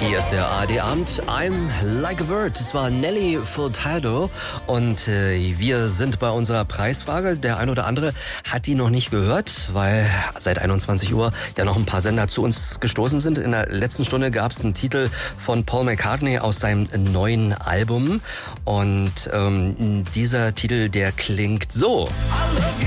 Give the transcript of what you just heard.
Hier ist der ARD-Abend. I'm Like a Bird. Das war Nelly Furtado. Und wir sind bei unserer Preisfrage. Der ein oder andere hat die noch nicht gehört, weil seit 21 Uhr ja noch ein paar Sender zu uns gestoßen sind. In der letzten Stunde gab es einen Titel von Paul McCartney aus seinem neuen Album. Und dieser Titel, der klingt so.